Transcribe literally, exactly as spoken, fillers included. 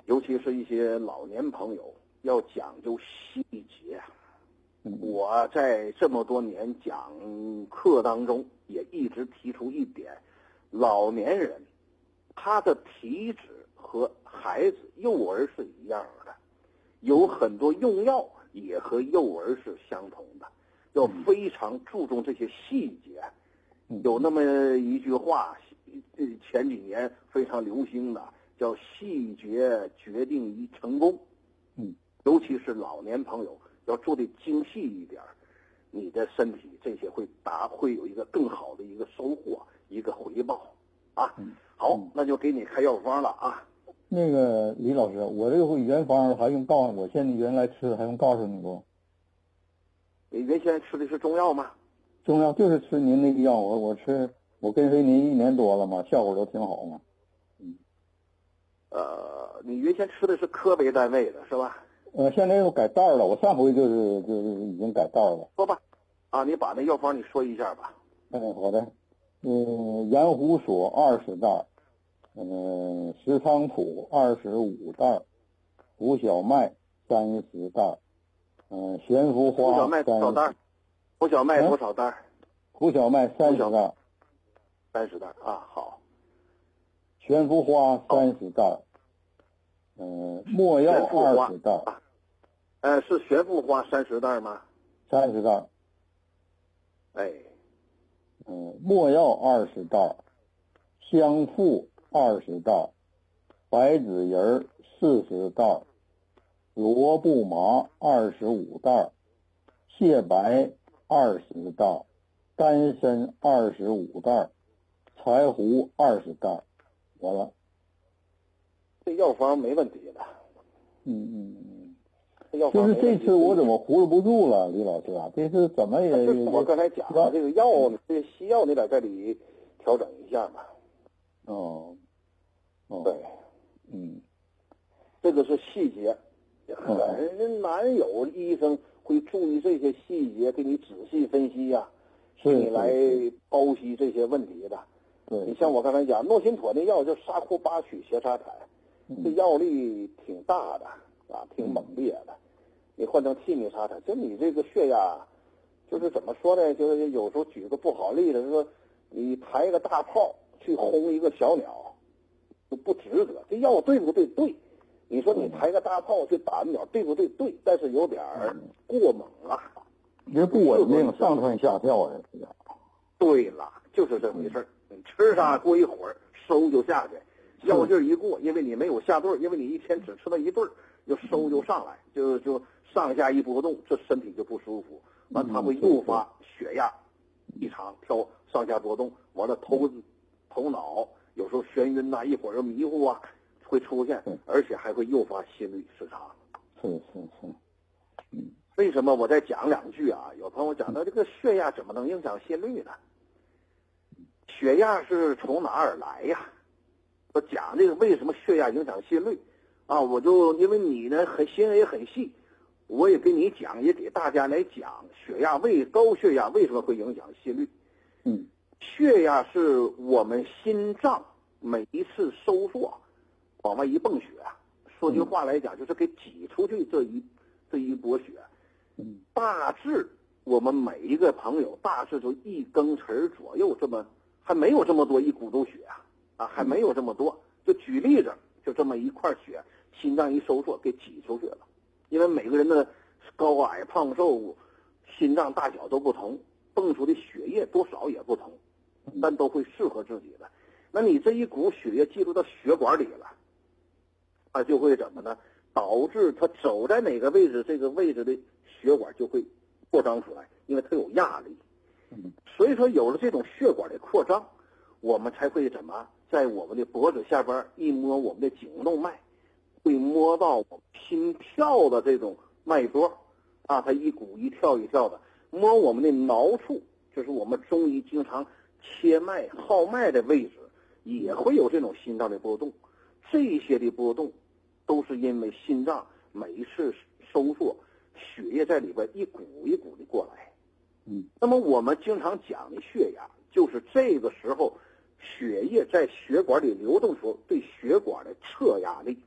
尤其是一些老年朋友要讲究细节。我在这么多年讲课当中也一直提出一点，老年人他的体质和孩子幼儿是一样的，有很多用药也和幼儿是相同的，要非常注重这些细节。有那么一句话，前几年非常流行的，叫细节决定于成功。 嗯， 尤其是老年朋友要做的精细一点，你的身体这些会达会有一个更好的一个收获，一个回报啊。好，那就给你开药方了啊。 那个李老师，我这个原方还用告诉我现在原来吃还用告诉你不？ 你原先吃的是中药吗？ 中药就是吃您那个药，我我吃我跟随您一年多了嘛，效果都挺好嘛。 嗯，呃，你原先吃的是科为单位的是吧？ 呃，现在又改道了，我上回就是就是已经改道了。 说吧，啊，你把那药方你说一下吧。 嗯，好的。嗯，盐胡索二十袋，嗯，石菖蒲二十五袋，胡小麦三十袋，嗯，悬浮花。 胡小麦多少袋？胡小麦多少袋？ 胡小麦三十袋。 三十袋啊，好。 悬浮花三十袋，嗯，没药二十袋。 呃，是悬浮花三十袋吗？ 三十袋。 哎。 嗯，没药二十袋，香附二十袋，白芷仁四十袋，罗布麻二十五袋，蟹白二十袋，丹参二十五袋，柴胡二十袋，完了。 这药方没问题的。 嗯嗯嗯。 这药就是这次我怎么葫芦不住了，李老师啊？这次怎么也…… 我刚才讲的这个药，这个西药你在这里调整一下嘛。 哦。哦。 对。 嗯。 这个是细节，很难有医生会注意这些细节，给你仔细分析呀、啊，给你来剖析这些问题的。 对。 你像我刚才讲，诺辛妥那药叫沙库巴曲斜沙坦，这药力挺大的啊，挺猛烈的。你换成替米沙坦，就你这个血压，就是怎么说呢？就是有时候举个不好例子，就是说你抬个大炮去轰一个小鸟，就不值得。这药对不对？对。你说你抬个大炮去打鸟，对不对？对。但是有点儿过猛啊， 这不稳定，上蹿下跳啊。 对了，就是这回事儿。你吃上过一会儿，收就下去，药劲儿一过，因为你没有下顿，因为你一天只吃了一顿，就收就上来，就就。上下一波动，这身体就不舒服，完它会诱发血压异常，跳上下波动，完了头头脑有时候眩晕呐、啊，一会儿又迷糊啊，会出现，而且还会诱发心律失常。 是是是， 嗯，为什么我再讲两句啊？有朋友讲到这个血压怎么能影响心律呢？血压是从哪儿来呀？我讲这个为什么血压影响心律啊？我就因为你呢很心也很细。我也给你讲，也给大家来讲，血压为高血压为什么会影响心率？ 嗯， 血压是我们心脏每一次收缩往外一泵血，说句话来讲，就是给挤出去这一这一波血。 嗯， 大致我们每一个朋友大致就一根匙左右，这么还没有这么多一股兜血啊啊，还没有这么多。就举例子，就这么一块血，心脏一收缩给挤出去了。因为每个人的高矮胖瘦、心脏大小都不同，泵出的血液多少也不同，但都会适合自己的。那你这一股血液进入到血管里了，它就会怎么呢？导致它走在哪个位置，这个位置的血管就会扩张出来，因为它有压力。所以说，有了这种血管的扩张，我们才会怎么在我们的脖子下边一摸我们的颈动脉。会摸到心跳的这种脉搏啊，它一鼓一跳一跳的，摸我们的挠处，就是我们中医经常切脉号脉的位置，也会有这种心脏的波动。这些的波动都是因为心脏每一次收缩，血液在里边一股一股的过来。 嗯， 那么我们经常讲的血压，就是这个时候血液在血管里流动时候对血管的测压力。